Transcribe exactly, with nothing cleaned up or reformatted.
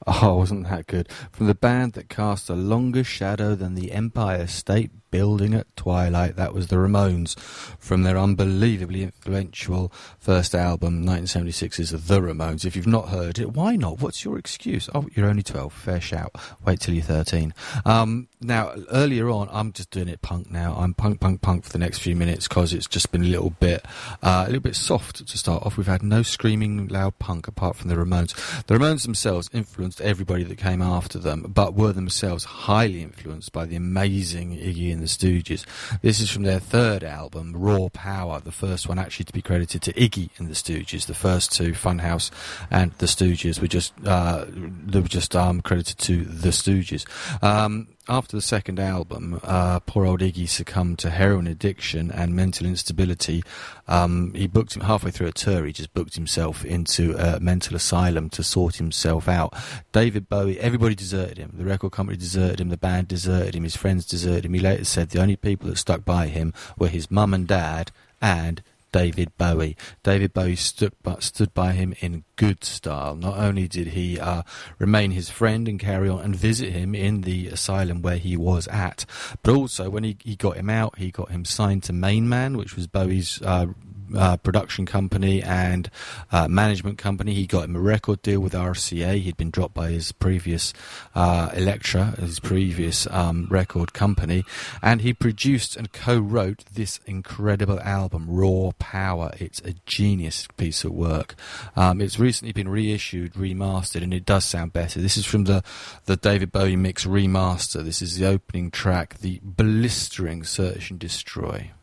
Oh, wasn't that good? From the band that cast a longer shadow than the Empire State Building at twilight, that was the Ramones, from their unbelievably influential first album, nineteen seventy-six's The Ramones. If you've not heard it, why not? What's your excuse? Oh, you're only twelve. Fair shout. Wait till you're thirteen. Um, now, earlier on, I'm just doing it punk now. I'm punk, punk, punk for the next few minutes because it's just been a little bit, uh, a little bit soft to start off. We've had no screaming loud punk apart from the Ramones. The Ramones themselves influenced everybody that came after them, but were themselves highly influenced by the amazing Iggy and the Stooges. This is from their third album, Raw Power, the first one actually to be credited to Iggy and the Stooges. The first two, Funhouse and the Stooges, were just uh, they were just um, credited to the Stooges. Um, After the second album, uh, poor old Iggy succumbed to heroin addiction and mental instability. Um, he booked him halfway through a tour. He just booked himself into a mental asylum to sort himself out. David Bowie, everybody deserted him. The record company deserted him. The band deserted him. His friends deserted him. He later said the only people that stuck by him were his mum and dad and David Bowie. David Bowie stood, stood by him in good style. Not only did he uh, remain his friend and carry on and visit him in the asylum where he was at, but also when he, he got him out, he got him signed to Main Man, which was Bowie's uh, uh, production company and uh, management company. He got him a record deal with R C A. He'd been dropped by his previous uh, Elektra, his previous um, record company, and he produced and co-wrote this incredible album, Raw Power. It's a genius piece of work. Um, it's recently been reissued, remastered, and it does sound better. This is from the, the David Bowie Mix remaster. This is the opening track, the blistering Search and Destroy.